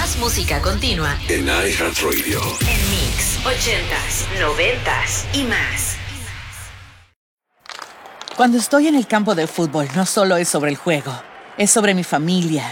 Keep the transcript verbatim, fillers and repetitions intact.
Más música continua en iHeartRadio. En Mix, ochentas, noventas y más. Cuando estoy en el campo de fútbol, no solo es sobre el juego, es sobre mi familia,